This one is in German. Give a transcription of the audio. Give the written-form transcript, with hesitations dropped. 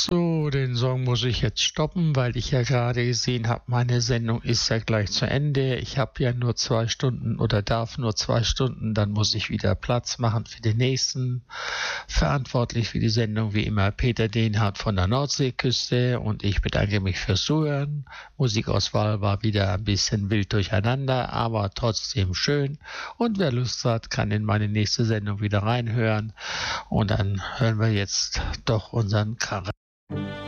So, den Song muss ich jetzt stoppen, weil ich ja gerade gesehen habe, meine Sendung ist ja gleich zu Ende. Ich habe ja nur 2 Stunden oder darf nur 2 Stunden, dann muss ich wieder Platz machen für den nächsten. Verantwortlich für die Sendung wie immer Peter Dehnhardt von der Nordseeküste und ich bedanke mich fürs Zuhören. Musikauswahl war wieder ein bisschen wild durcheinander, aber trotzdem schön. Und wer Lust hat, kann in meine nächste Sendung wieder reinhören. Und dann hören wir jetzt doch unseren Karren.